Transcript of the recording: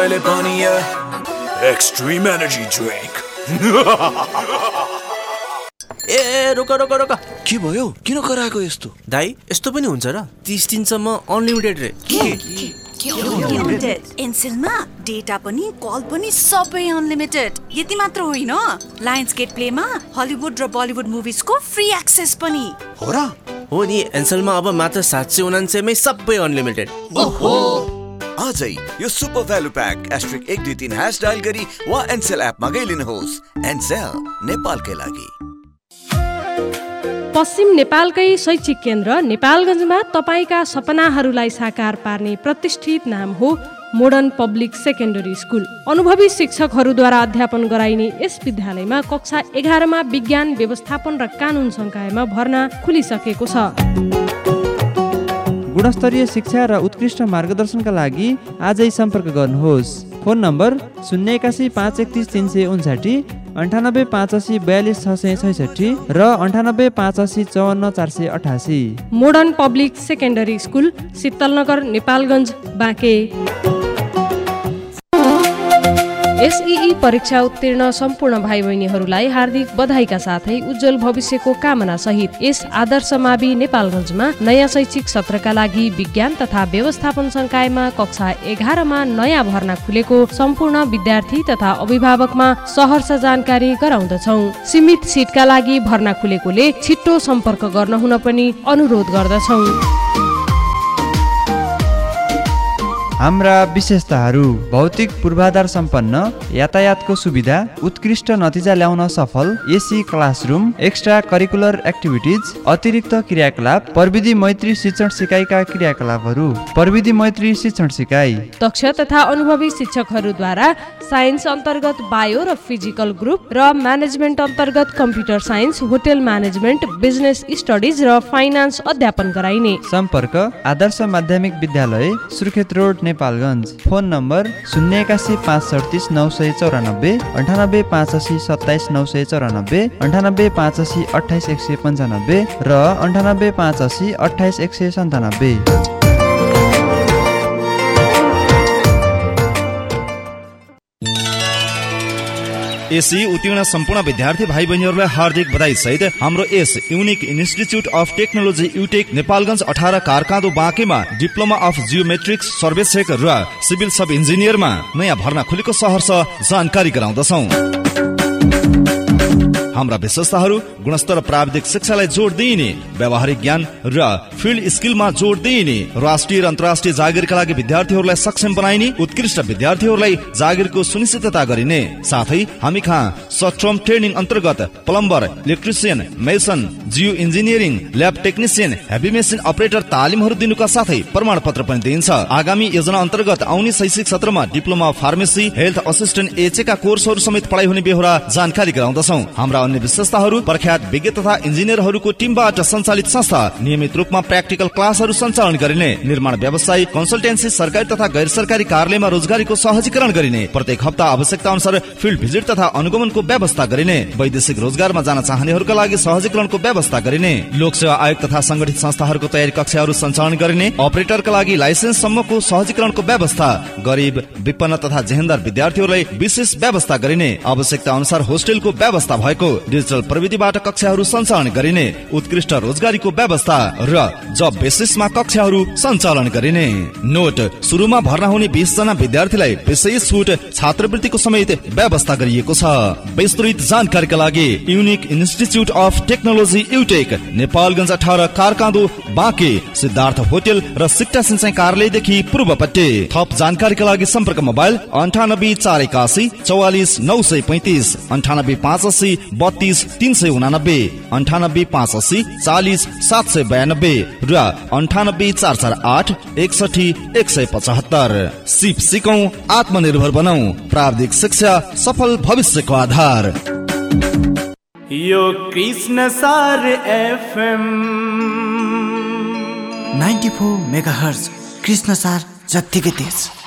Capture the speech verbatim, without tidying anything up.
Extreme energy drink. ए रोक रोक रोक। के भयो? किन कराएको यस्तो? दाइ यस्तो पनि हुन्छ र? तीस दिनसम्म अनलिमिटेड रे। एनसेलमा डेटा पनि कल पनि सबै अनलिमिटेड। यति मात्र होइन, लायन्स गेट प्लेमा हलिउड र बलिउड मुभिजको फ्री एक्सेस पनि हो र? हो नि, एनसेलमा अब मात्र सात सय उनान्सयमै सबै अनलिमिटेड। ओहो, आजै यो सुपर भ्यालु प्याक एस्ट्रिक एक दुई तीन ह्यास डायल गरी वा एनसेल एपमा गइलिनुहोस्। एनसेल नेपालकै लागि। पश्चिम नेपालकै शैक्षिक केन्द्र नेपालगञ्जमा तपाईका सपनाहरूलाई साकार पार्ने प्रतिष्ठित नाम हो मोडर्न पब्लिक सेकेन्डरी स्कुल। अनुभवी शिक्षकहरूद्वारा अध्यापन गराइने यस विद्यालयमा कक्षा एघारमा विज्ञान व्यवस्थापन र कानुन संकायमा भर्ना खुलिसकेको छ। गुणस्तरीय शिक्षा र उत्कृष्ट मार्गदर्शनका लागि आजै सम्पर्क गर्नुहोस्। फोन नम्बर शून्य एकासी पाँच एकतिस तिन सय उन्साठी, अन्ठानब्बे पाँच असी बयालिस छ सय छैसठी र अन्ठानब्बे पाँच असी चौवन्न चार सय अठासी। Modern public secondary school, Shital Nagar, Nepalgunj, Banke. SEE परीक्षा उत्तीर्ण सम्पूर्ण भाइ बहिनीहरूलाई हार्दिक बधाईका साथै उज्जवल भविष्यको कामना सहित यस आदर्श मावि नेपालगञ्जमा नयाँ शैक्षिक सत्रका लागि विज्ञान तथा व्यवस्थापन संकायमा कक्षा एघारमा नयाँ भर्ना खुलेको सम्पूर्ण विद्यार्थी तथा अभिभावकमा सहर्ष जानकारी गराउँदछौँ। सीमित सिटका लागि भर्ना खुलेकोले छिट्टो सम्पर्क गर्न हुन पनि अनुरोध गर्दछौँ। हाम्रा विशेषताहरू: भौतिक पूर्वाधार सम्पन्न, यातायातको सुविधा, उत्कृष्ट नतिजा ल्याउन सफल AC classroom, extra curricular activities, अतिरिक्त क्रियाकलाप, प्रविधि मैत्री शिक्षण सिकाइका क्रियाकलापहरू। प्रविधि मैत्री शिक्षण सिकाइ दक्ष तथा अनुभवी शिक्षकहरूद्वारा साइन्स अन्तर्गत बायो र फिजिकल ग्रुप र म्यानेजमेन्ट अन्तर्गत computer science, hotel management, business studies र फाइनान्स अध्यापन गराइने। सम्पर्क आदर्श माध्यमिक विद्यालय, Surkhet road, Nepalgunj. Phone number शून्य एकासी पाँच सडतिस नौ सय चौरानब्बे, अन्ठानब्बे पाँच असी सत्ताइस नौ सय चौरानब्बे, अन्ठानब्बे पाँच असी अठाइस एक सय पन्चानब्बे र अन्ठानब्बे पाँच असी अठाइस एक सय सन्तानब्बे। एसई उत्तीर्ण सम्पूर्ण विद्यार्थी भाइ बहिनीहरूलाई हार्दिक बधाई सहित हाम्रो S unique institute of technology युटेक Nepalgunj अठार कारकाँदो बाँकेमा डिप्लोमा अफ जियोमेट्रिक्स सर्वेक्षक र सिभिल सब इन्जिनियरमा नयाँ भर्ना खुलेको सहर्ष जानकारी गराउँदछौँ। हाम्रा विशेषताहरू: गुणस्तर प्राविधिक शिक्षालाई जोड दिइने, व्यावहारिक ज्ञान र फिल्ड स्किलमा जोड दिइने, राष्ट्रिय र अन्तर्राष्ट्रिय जागिरका लागि विद्यार्थीहरूलाई सक्षम बनाइने, उत्कृष्ट विद्यार्थीहरूलाई जागिरको सुनिश्चितता गरिने साथै हामी कहाँ सर्ट टर्म ट्रेनिङ अन्तर्गत plumber, electrician, mason, Jio engineering, lab technician, heavy machine operator तालिमहरू दिनुका साथै प्रमाणपत्र पनि दिइन्छ। आगामी योजना अन्तर्गत आउने शैक्षिक सत्रमा डिप्लोमा फार्मेसी, हेल्थ असिस्टेन्ट एचएका कोर्सहरू समेत पढाइ हुने बेहोरा जानकारी गराउँदछौँ। हाम्रा अन्य विशेषताहरू: प्रख्यात विज्ञ तथा इन्जिनियरहरूको टिमबाट सञ्चालित संस्था, नियमित रूपमा प्र्याक्टिकल क्लासहरू सञ्चालन गरिने, निर्माण व्यवसाय, कन्सल्टेन्सी, सरकारी तथा गैर सरकारी कार्यालयमा रोजगारीको सहजीकरण गरिने, प्रत्येक हप्ता आवश्यकता अनुसार फिल्ड भिजिट तथा अनुगमनको व्यवस्था गरिने, वैदेशिक रोजगारमा जान चाहनेहरूका लागि सहजीकरणको व्यवस्था गरिने, लोकसेवा आयोग तथा संगठित संस्थाहरूको तयारी कक्षाहरू सञ्चालन गरिने, अपरेटरका लागि लाइसेन्स सम्मको सहजीकरणको व्यवस्था, गरिब, विपन्न तथा जेहेन्दार विद्यार्थीहरूलाई विशेष व्यवस्था गरिने, आवश्यकता अनुसार होस्टेलको व्यवस्था भएको, डिजिटल प्रविधिबाट कक्षाहरू सञ्चालन गरिने, उत्कृष्ट रोजगारीको व्यवस्था र जब बेसिसमा कक्षाहरू सञ्चालन गरिने। नोट: सुरुमा भर्ना हुने बीस जना विद्यार्थीलाई विशेष छुट छात्रवृत्तिको समेत व्यवस्था गरिएको छ। विस्तृत जानकारीका लागि unique institute of technology युटेक, Nepalgunj अठार कारकाँदो बाँके, सिद्धार्थ होटेल र सिक्टा सिंचाइ कार्यालयदेखि पूर्वपट्टि। थप जानकारीका लागि सम्पर्क मोबाइल अन्ठानब्बे चार एकासी चौवालिस नौ सय पैँतिस, अन्ठानब्बे पाँच असी बत्तीस तीन सय उनानब्बे, अन्ठानब्बे पाँच असी चालिस सात सय बयानब्बे र अन्ठानब्बे चार चार आठ एकसठी एक सय पचहत्तर। सिप सिकौं, आत्मनिर्भर बनौं, प्राविधिक शिक्षा सफल भविष्यको आधार। यो कृष्ण सार FM ninety four megahertz, Krishna सार जत्तिकै तेज।